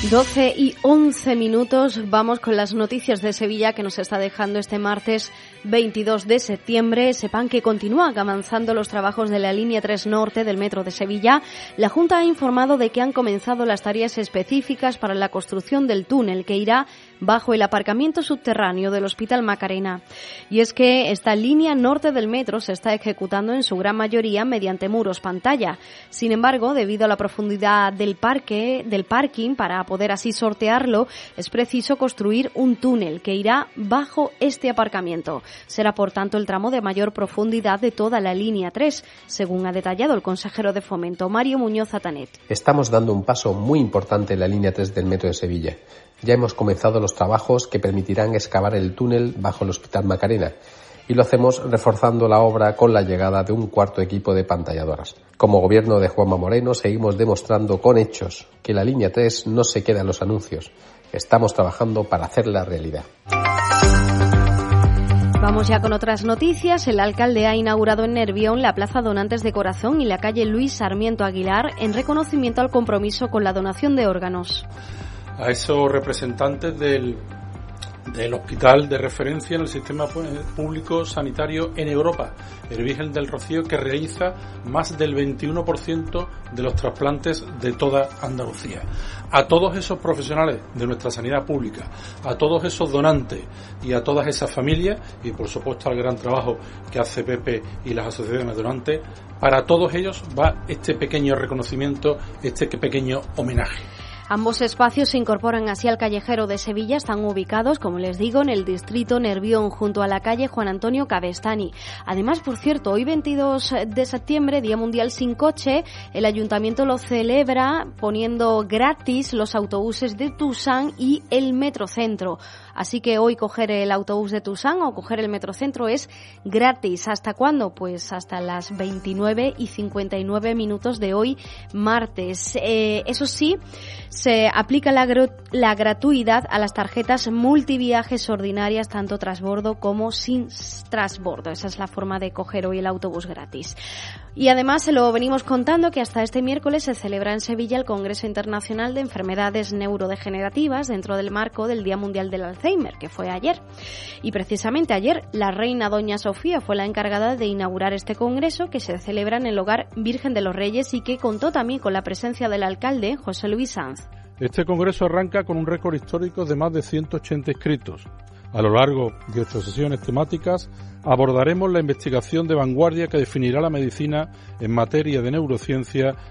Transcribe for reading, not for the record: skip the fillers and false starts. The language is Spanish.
12:11. Vamos con las noticias de Sevilla que nos está dejando este martes 22 de septiembre. Sepan que continúan avanzando los trabajos de la línea 3 norte del metro de Sevilla. La Junta ha informado de que han comenzado las tareas específicas para la construcción del túnel que irá bajo el aparcamiento subterráneo del Hospital Macarena. Y es que esta línea norte del metro se está ejecutando en su gran mayoría mediante muros pantalla. Sin embargo, debido a la profundidad del parking, para poder así sortearlo, es preciso construir un túnel que irá bajo este aparcamiento. Será, por tanto, el tramo de mayor profundidad de toda la línea 3, según ha detallado el consejero de Fomento, Mario Muñoz Atanet. Estamos dando un paso muy importante en la línea 3 del metro de Sevilla. Ya hemos comenzado los trabajos que permitirán excavar el túnel bajo el Hospital Macarena y lo hacemos reforzando la obra con la llegada de un cuarto equipo de pantalladoras. Como gobierno de Juanma Moreno seguimos demostrando con hechos que la línea 3 no se queda en los anuncios. Estamos trabajando para hacerla realidad. Vamos ya con otras noticias. El alcalde ha inaugurado en Nervión la Plaza Donantes de Corazón y la calle Luis Sarmiento Aguilar en reconocimiento al compromiso con la donación de órganos. A esos representantes del hospital de referencia en el sistema público sanitario en Europa, el Virgen del Rocío, que realiza más del 21% de los trasplantes de toda Andalucía. A todos esos profesionales de nuestra sanidad pública, a todos esos donantes y a todas esas familias, y por supuesto al gran trabajo que hace Pepe y las asociaciones de donantes, para todos ellos va este pequeño reconocimiento, este pequeño homenaje. Ambos espacios se incorporan así al callejero de Sevilla. Están ubicados, como les digo, en el distrito Nervión, junto a la calle Juan Antonio Cabestany. Además, por cierto, hoy 22 de septiembre, Día Mundial Sin Coche, el Ayuntamiento lo celebra poniendo gratis los autobuses de Tusán y el Metrocentro. Así que hoy coger el autobús de Tusán o coger el Metrocentro es gratis. ¿Hasta cuándo? Pues hasta las 29:59 de hoy, martes. Eso sí, se aplica la gratuidad a las tarjetas multiviajes ordinarias, tanto transbordo como sin transbordo. Esa es la forma de coger hoy el autobús gratis. Y además se lo venimos contando que hasta este miércoles se celebra en Sevilla el Congreso Internacional de Enfermedades Neurodegenerativas dentro del marco del Día Mundial del Alzheimer, que fue ayer. Y precisamente ayer la reina Doña Sofía fue la encargada de inaugurar este congreso que se celebra en el Hogar Virgen de los Reyes y que contó también con la presencia del alcalde José Luis Sanz. Este congreso arranca con un récord histórico de más de 180 inscritos. A lo largo de 8 sesiones temáticas abordaremos la investigación de vanguardia que definirá la medicina en materia de neurociencia